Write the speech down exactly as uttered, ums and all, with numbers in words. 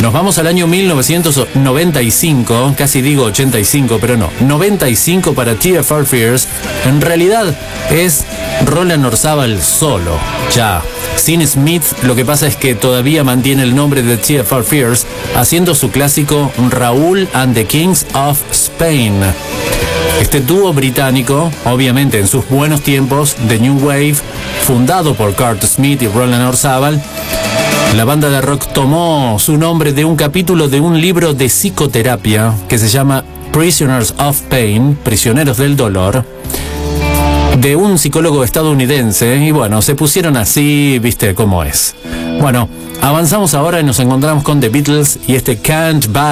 Nos vamos al año mil novecientos noventa y cinco, casi digo ochenta y cinco, pero no, noventa y cinco para Tears for Fears. En realidad es Roland Orzabal solo, ya. Sin Smith, lo que pasa es que todavía mantiene el nombre de Tears for Fears, haciendo su clásico Raúl and the Kings of Spain. Este dúo británico, obviamente en sus buenos tiempos de New Wave, fundado por Kurt Smith y Roland Orzabal, la banda de rock tomó su nombre de un capítulo de un libro de psicoterapia que se llama Prisoners of Pain, Prisioneros del Dolor, de un psicólogo estadounidense, y bueno, se pusieron así, viste cómo es. Bueno, avanzamos ahora y nos encontramos con The Beatles y este Can't Buy